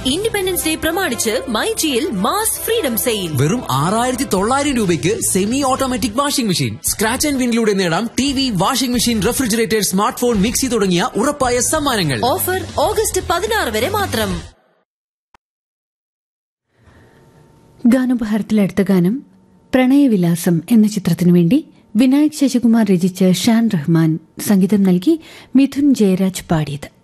Independence day പ്രമാണിച്ച് മൈജിയിൽ mass freedom sale. വെറും 6,900 രൂപയ്ക്ക് semi automatic washing machine. Scratch and വിനിലൂടെ നേടാം TV, washing machine, refrigerator, smart phone, mixie തുടങ്ങിയ ഉറപ്പായ സമ്മാനങ്ങൾ. ഓഫർ ഓഗസ്റ്റ് 16 വരെ മാത്രം. ഗാനോപഹാരത്തിലെ അടുത്ത ഗാനം പ്രണയവിലാസം എന്ന ചിത്രത്തിനു വേണ്ടി വിനായക് ശശികുമാർ രചിച്ച് ഷാൻ റഹ്മാൻ സംഗീതം നൽകി മിഥുൻ ജയരാജ് പാടിയത്.